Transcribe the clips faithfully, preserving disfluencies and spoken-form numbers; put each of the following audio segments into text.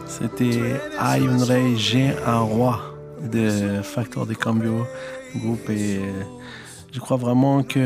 C'était Ayunrei, j'ai un roi de Factor de Cambio groupe, et je crois vraiment qu'il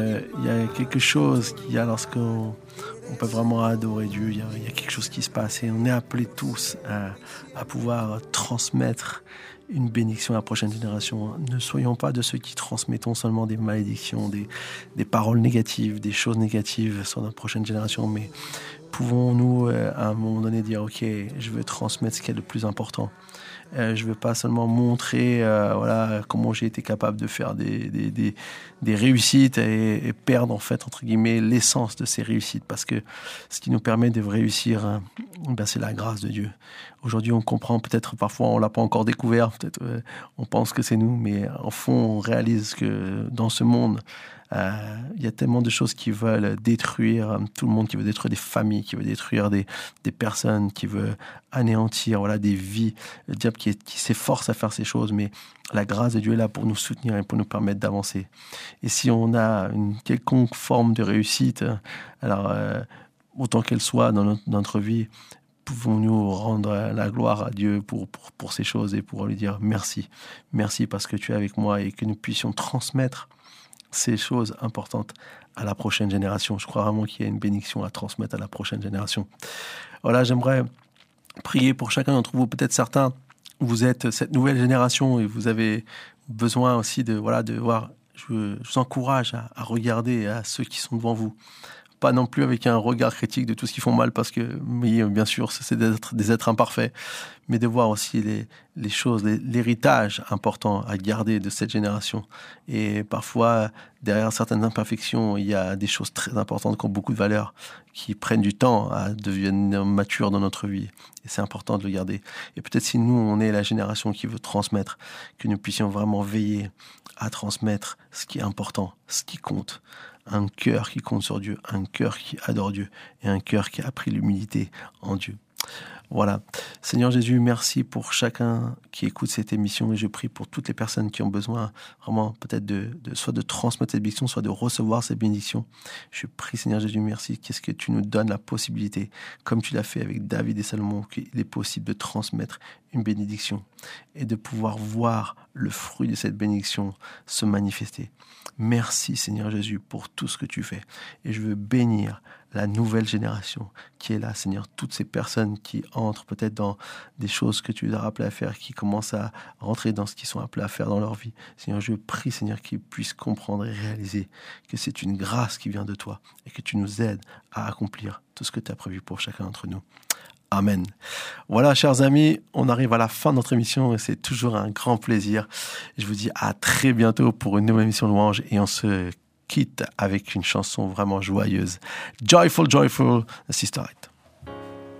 y a quelque chose qu'il y a lorsqu'on on peut vraiment adorer Dieu. Il y, a, il y a quelque chose qui se passe et on est appelés tous à, à pouvoir transmettre une bénédiction à la prochaine génération. Ne soyons pas de ceux qui transmettons seulement des malédictions, des, des paroles négatives, des choses négatives sur notre prochaine génération, mais pouvons-nous euh, à un moment donné dire ok, je veux transmettre ce qui est le plus important. Euh, je ne veux pas seulement montrer euh, voilà, comment j'ai été capable de faire des, des, des, des réussites et, et perdre en fait entre guillemets l'essence de ces réussites, parce que ce qui nous permet de réussir, euh, ben, c'est la grâce de Dieu. Aujourd'hui on comprend, peut-être parfois on ne l'a pas encore découvert, peut-être euh, on pense que c'est nous, mais en fond on réalise que dans ce monde il euh, y a tellement de choses qui veulent détruire tout le monde, qui veut détruire des familles, qui veut détruire des, des personnes, qui veut anéantir voilà, des vies. Le diable qui, est, qui s'efforce à faire ces choses, mais la grâce de Dieu est là pour nous soutenir et pour nous permettre d'avancer. Et si on a une quelconque forme de réussite, alors euh, autant qu'elle soit dans notre, dans notre vie, pouvons-nous rendre la gloire à Dieu pour, pour, pour ces choses et pour lui dire merci. Merci parce que tu es avec moi, et que nous puissions transmettre ces choses importantes à la prochaine génération. Je crois vraiment qu'il y a une bénédiction à transmettre à la prochaine génération. Voilà, j'aimerais prier pour chacun d'entre vous. Peut-être certains, vous êtes cette nouvelle génération et vous avez besoin aussi de, voilà, de voir. Je, je vous encourage à, à regarder à ceux qui sont devant vous. Pas non plus avec un regard critique de tout ce qu'ils font mal, parce que, oui, bien sûr, c'est des êtres, des êtres imparfaits, mais de voir aussi les, les choses, les, l'héritage important à garder de cette génération. Et parfois, derrière certaines imperfections, il y a des choses très importantes qui ont beaucoup de valeur, qui prennent du temps à devenir matures dans notre vie. Et c'est important de le garder. Et peut-être si nous, on est la génération qui veut transmettre, que nous puissions vraiment veiller à transmettre ce qui est important, ce qui compte. Un cœur qui compte sur Dieu, un cœur qui adore Dieu et un cœur qui a appris l'humilité en Dieu. Voilà. Seigneur Jésus, merci pour chacun qui écoute cette émission, et je prie pour toutes les personnes qui ont besoin vraiment peut-être de, de soit de transmettre cette bénédiction, soit de recevoir cette bénédiction. Je prie, Seigneur Jésus, merci. Qu'est-ce que tu nous donnes la possibilité, comme tu l'as fait avec David et Salomon, qu'il est possible de transmettre une bénédiction et de pouvoir voir le fruit de cette bénédiction se manifester. Merci, Seigneur Jésus, pour tout ce que tu fais. Et je veux bénir la nouvelle génération qui est là, Seigneur, toutes ces personnes qui entrent peut-être dans des choses que tu les as appelées à faire, qui commencent à rentrer dans ce qu'ils sont appelés à faire dans leur vie. Seigneur, je prie, Seigneur, qu'ils puissent comprendre et réaliser que c'est une grâce qui vient de toi et que tu nous aides à accomplir tout ce que tu as prévu pour chacun d'entre nous. Amen. Voilà, chers amis, on arrive à la fin de notre émission et c'est toujours un grand plaisir. Je vous dis à très bientôt pour une nouvelle émission Louange, et on se quitte avec une chanson vraiment joyeuse. Joyful, Joyful, Sister Act.